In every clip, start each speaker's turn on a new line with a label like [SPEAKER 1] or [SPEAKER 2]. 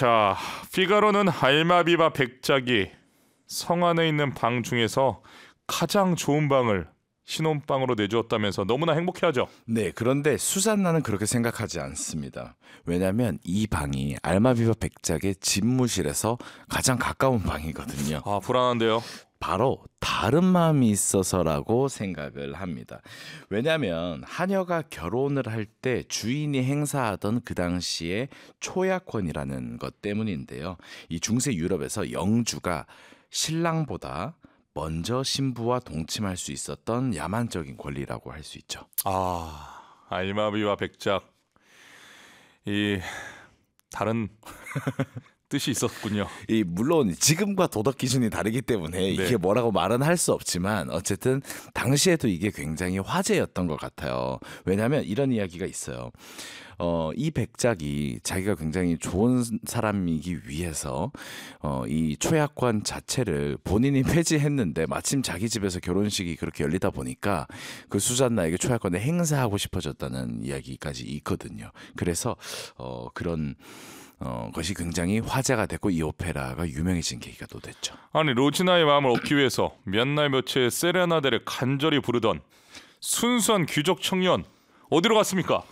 [SPEAKER 1] 자, 피가로는 알마비와 백작이 성 안에 있는 방 중에서 가장 좋은 방을 신혼방으로 내주었다면서 너무나 행복해하죠.
[SPEAKER 2] 네, 그런데 수잔나는 그렇게 생각하지 않습니다. 왜냐하면 이 방이 알마비와 백작의 집무실에서 가장 가까운 방이거든요.
[SPEAKER 1] 아, 불안한데요.
[SPEAKER 2] 바로 다른 마음이 있어서라고 생각을 합니다. 왜냐하면 하녀가 결혼을 할 때 주인이 행사하던 그 당시에 초약권이라는 것 때문인데요. 이 중세 유럽에서 영주가 신랑보다 먼저 신부와 동침할 수 있었던 야만적인 권리라고 할 수 있죠.
[SPEAKER 1] 아, 알마비와 백작, 이 다른 뜻이 있었군요.
[SPEAKER 2] 물론 지금과 도덕 기준이 다르기 때문에 이게 뭐라고 말은 할 수 없지만 어쨌든 당시에도 이게 굉장히 화제였던 것 같아요. 왜냐하면 이런 이야기가 있어요. 이 백작이 자기가 굉장히 좋은 사람이기 위해서 이 초약권 자체를 본인이 폐지했는데 마침 자기 집에서 결혼식이 그렇게 열리다 보니까 그 수잔나에게 초약권을 행사하고 싶어졌다는 이야기까지 있거든요. 그래서 그런 것이 굉장히 화제가 됐고 이 오페라가 유명해진 계기가 또 됐죠.
[SPEAKER 1] 아니, 로지나의 마음을 얻기 위해서 몇 날 며칠 세레나데를 간절히 부르던 순수한 귀족 청년 어디로 갔습니까?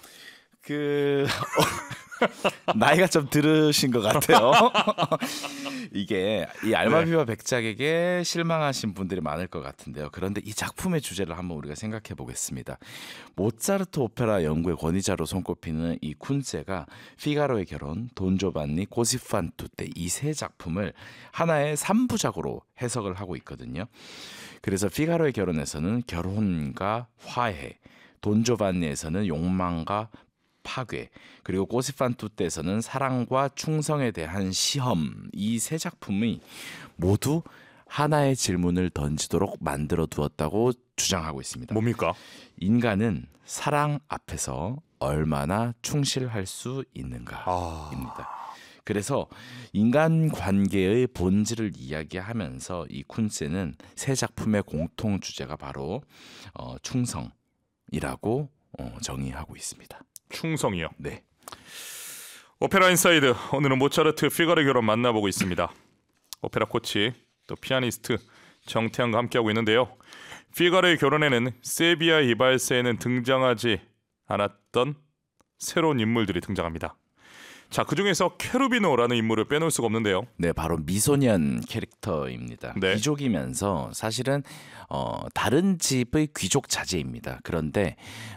[SPEAKER 2] 나이가 좀 들으신 것 같아요. 이게 이 알마비와 백작에게 실망하신 분들이 많을 것 같은데요. 그런데 이 작품의 주제를 한번 우리가 생각해 보겠습니다. 모차르트 오페라 연구의 권위자로 손꼽히는 이 쿤체가 피가로의 결혼, 돈조반니, 고시판 투테 이 세 작품을 하나의 3부작으로 해석을 하고 있거든요. 그래서 피가로의 결혼에서는 결혼과 화해, 돈조반니에서는 욕망과 파괴, 그리고 꼬시판투떼에서는 사랑과 충성에 대한 시험, 이 세 작품이 모두 하나의 질문을 던지도록 만들어 두었다고 주장하고 있습니다.
[SPEAKER 1] 뭡니까?
[SPEAKER 2] 인간은 사랑 앞에서 얼마나 충실할 수 있는가입니다. 그래서 인간 관계의 본질을 이야기하면서 이 쿤세는 세 작품의 공통 주제가 바로 충성이라고 정의하고 있습니다.
[SPEAKER 1] 충성이요.
[SPEAKER 2] 네.
[SPEAKER 1] 오페라 인사이드, 오늘은 모차르트 피가로의 결혼 만나보고 있습니다. 오페라 코치 또 피아니스트 정태환과 함께하고 있는데요. 피가로의 결혼에는 세비야 이발세에는 등장하지 않았던 새로운 인물들이 등장합니다. 자, 그중에서 케루비노라는 인물을 빼놓을 수가 없는데요.
[SPEAKER 2] 네, 바로 미소년 캐릭터입니다.
[SPEAKER 1] 네.
[SPEAKER 2] 귀족이면서 사실은 다른 집의 귀족 자제입니다. 그런데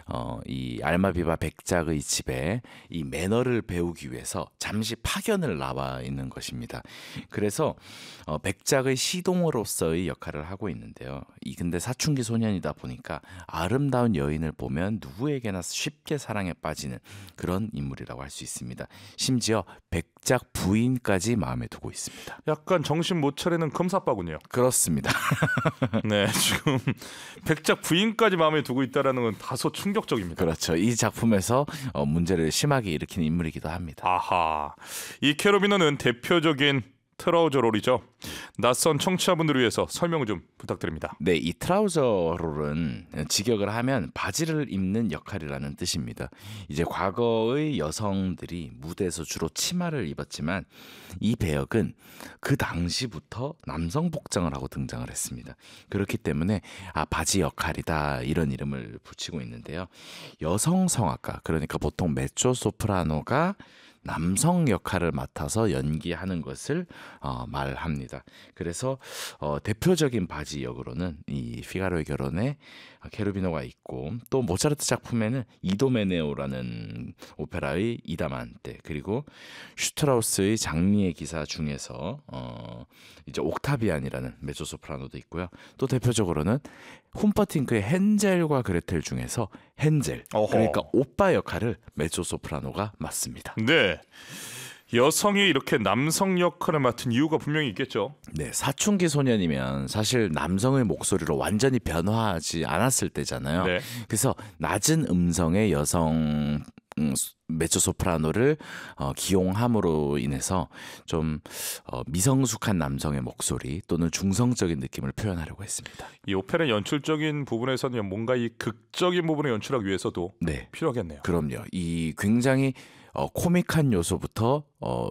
[SPEAKER 2] 이 알마비와 백작의 집에 이 매너를 배우기 위해서 잠시 파견을 나와 있는 것입니다. 그래서 백작의 시동으로서의 역할을 하고 있는데요. 근데 사춘기 소년이다 보니까 아름다운 여인을 보면 누구에게나 쉽게 사랑에 빠지는 그런 인물이라고 할 수 있습니다. 심지어 백작 부인까지 마음에 두고 있습니다.
[SPEAKER 1] 약간 정신 못 차리는 검사빠군요.
[SPEAKER 2] 그렇습니다.
[SPEAKER 1] 네, 지금 백작 부인까지 마음에 두고 있다는 건 다소 충격적입니다.
[SPEAKER 2] 그렇죠. 이 작품에서 문제를 심하게 일으키는 인물이기도 합니다.
[SPEAKER 1] 아하, 이 케루비노는 대표적인 트라우저 롤이죠. 낯선 청취자분들을 위해서 설명을 좀 부탁드립니다.
[SPEAKER 2] 네, 이 트라우저 롤은 직역을 하면 바지를 입는 역할이라는 뜻입니다. 이제 과거의 여성들이 무대에서 주로 치마를 입었지만 이 배역은 그 당시부터 남성 복장을 하고 등장을 했습니다. 그렇기 때문에 바지 역할이다 이런 이름을 붙이고 있는데요. 여성 성악가, 그러니까 보통 메조 소프라노가 남성 역할을 맡아서 연기하는 것을 말합니다. 그래서 대표적인 바지 역으로는 이 피가로의 결혼에 케루비노가 있고, 또 모차르트 작품에는 이도메네오라는 오페라의 이다만테, 그리고 슈트라우스의 장미의 기사 중에서 이제 옥타비안이라는 메조소프라노도 있고요. 또 대표적으로는 훔퍼팅크의 헨젤과 그레텔 중에서 헨젤, 그러니까 오빠 역할을 메조소프라노가 맡습니다.
[SPEAKER 1] 네, 여성이 이렇게 남성 역할을 맡은 이유가 분명히 있겠죠.
[SPEAKER 2] 네, 사춘기 소년이면 사실 남성의 목소리로 완전히 변화하지 않았을 때잖아요.
[SPEAKER 1] 네.
[SPEAKER 2] 그래서 낮은 음성의 여성 메조소프라노를 기용함으로 인해서 좀 미성숙한 남성의 목소리 또는 중성적인 느낌을 표현하려고 했습니다.
[SPEAKER 1] 이 오페라 연출적인 부분에서는 뭔가 이 극적인 부분을 연출하기 위해서도
[SPEAKER 2] 네,
[SPEAKER 1] 필요하겠네요.
[SPEAKER 2] 그럼요. 이 굉장히 코믹한 요소부터